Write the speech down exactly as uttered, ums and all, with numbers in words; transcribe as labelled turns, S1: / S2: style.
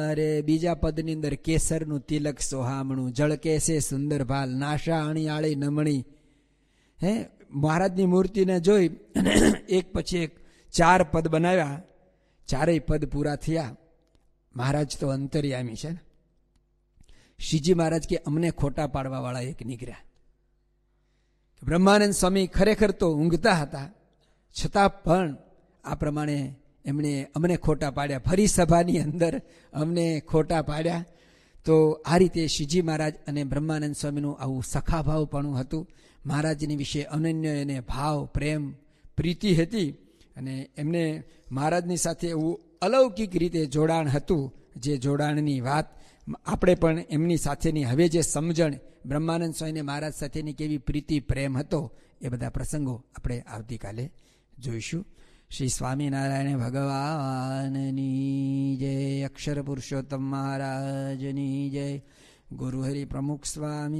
S1: અરે બીજા પદની અંદર કેસરનું તિલક સોહામણું, જળકે છે સુંદર ભાલ, નાશા અણિયાળી નમણી. હે મહારાજની મૂર્તિને જોઈ અને એક પછી એક ચાર પદ બનાવ્યા. ચારેય પદ પૂરા થયા. મહારાજ તો અંતર્યામી છે ને. શ્રીજી મહારાજ કે અમને ખોટા પાડવા વાળા એક નીકળ્યા. બ્રહ્માનંદ સ્વામી ખરેખર તો ઊંઘતા હતા, છતાં પણ આ પ્રમાણે એમણે અમને ખોટા પાડ્યા, ફરી સભાની અંદર અમને ખોટા પાડ્યા. તો આ રીતે શ્રીજી મહારાજ અને બ્રહ્માનંદ સ્વામીનું આવું સખાભાવપણું હતું. મહારાજની વિશે અનન્ય એને ભાવ, પ્રેમ, પ્રીતિ હતી અને એમને મહારાજની સાથે એવું અલૌકિક રીતે જોડાણ હતું. જે જોડાણની વાત આપણે પણ એમની સાથેની હવે જે સમજણ, બ્રહ્માનંદ સ્વામીને મહારાજ સાથેની કેવી પ્રીતિ પ્રેમ હતો, એ બધા પ્રસંગો આપણે આવતીકાલે જોઈશું. શ્રી સ્વામિનારાયણ ભગવાનની જય. અક્ષર પુરુષોત્તમ મહારાજની જય. ગુરુહરિ પ્રમુખ સ્વામી